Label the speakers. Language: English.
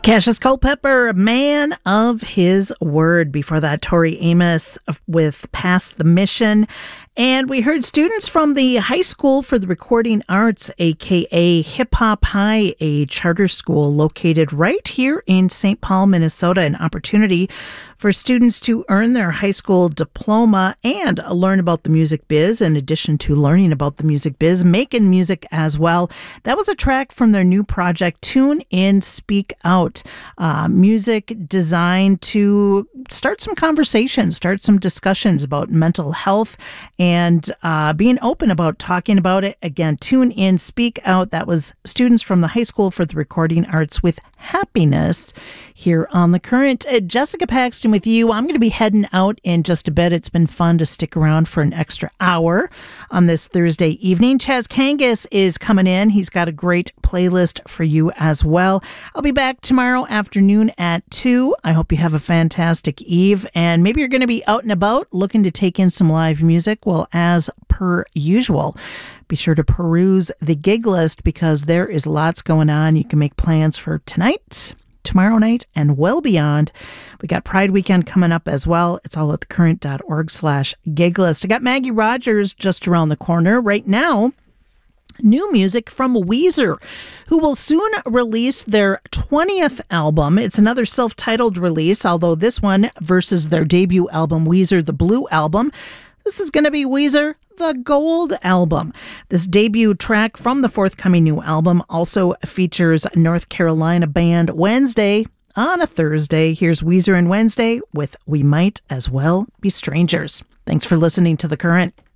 Speaker 1: Cassius Culpepper, man of his word. Before that, Tori Amos with Past the Mission. And we heard students from the High School for the Recording Arts, a.k.a. Hip Hop High, a charter school located right here in St. Paul, Minnesota. An opportunity for students to earn their high school diploma and learn about the music biz, in addition to learning about the music biz, making music as well. That was a track from their new project, Tune In, Speak Out. Music designed to start some conversations, start some discussions about mental health and being open about talking about it. Again, Tune In, Speak Out. That was students from the High School for the Recording Arts with Happiness here on The Current. Jessica Paxton with you. I'm going to be heading out in just a bit. It's been fun to stick around for an extra hour on this Thursday evening. Chaz Kangas is coming in. He's got a great playlist for you as well. I'll be back tomorrow afternoon at 2. I hope you have a fantastic eve, and maybe you're going to be out and about looking to take in some live music. Well, as per usual, be sure to peruse the gig list because there is lots going on. You can make plans for tonight, tomorrow night, and well beyond. We got Pride Weekend coming up as well. It's all at thecurrent.org/gig list. I got Maggie Rogers just around the corner right now. New music from Weezer, who will soon release their 20th album. It's another self-titled release, although this one versus their debut album, Weezer, the Blue Album. This is going to be Weezer, the Gold Album. This debut track from the forthcoming new album also features North Carolina band Wednesday on a Thursday. Here's Weezer and Wednesday with We Might As Well Be Strangers. Thanks for listening to The Current.